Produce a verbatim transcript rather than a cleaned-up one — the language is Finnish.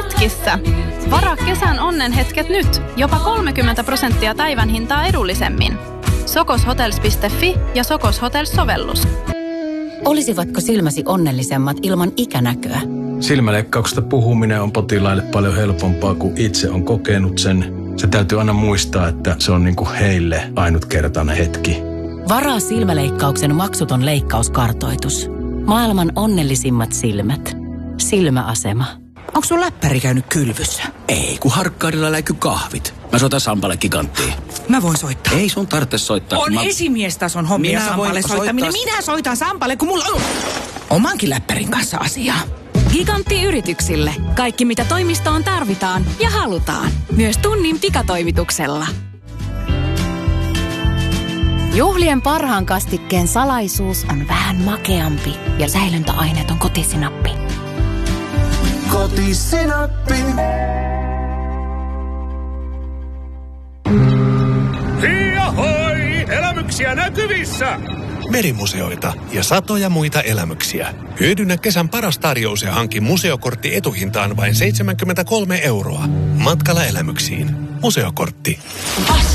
hetkissä. Varaa kesän onnenhetket nyt. Jopa kolmekymmentä prosenttia päivän hintaa edullisemmin. sokoshotels piste fi ja Sokos Hotels-sovellus. Olisivatko silmäsi onnellisemmat ilman ikänäköä? Silmäleikkauksesta puhuminen on potilaille paljon helpompaa, kuin itse on kokenut sen. Se täytyy aina muistaa, että se on niin kuin heille ainutkertainen hetki. Varaa silmäleikkauksen maksuton leikkauskartoitus. Maailman onnellisimmat silmät. Silmäasema. Onko sun läppäri käynyt kylvyssä? Ei, kun Harkkaudella läiky kahvit. Mä soitan Sampalle Giganttiin. Mä voin soittaa. Ei sun tarvitse soittaa. On mä... esimiestason hommia Minä Sampalle voin soittaminen. soittaa... Minä soitan Sampalle, kun mulla on omankin läppärin kanssa asiaa. Gigantti yrityksille. Kaikki mitä toimistoon tarvitaan ja halutaan. Myös tunnin pikatoimituksella. Juhlien parhaan kastikkeen salaisuus on vähän makeampi ja säilöntäaineet on kotisinappi. Kotisinappi. Hiahoi! Elämyksiä näkyvissä! Merimuseoita ja satoja muita elämyksiä. Hyödynnä kesän paras tarjous ja hanki museokortti etuhintaan vain seitsemänkymmentäkolme euroa. Matkalla elämyksiin. Museokortti.